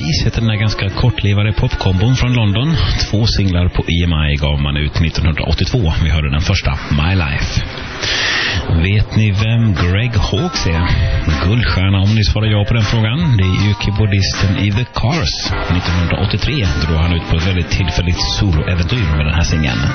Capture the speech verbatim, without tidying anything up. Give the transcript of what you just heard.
Peace heter den här ganska kortlivade popkombon från London. Två singlar på E M I gav man ut nittonhundraåttiotvå. Vi hörde den första, My Life. Vet ni vem Greg Hawkes är? Guldstjärna om ni svarar ja på den frågan. Det är ju keyboardisten i The Cars. nittonhundraåttiotre drog han ut på ett väldigt tillfälligt soloäventyr med den här singeln.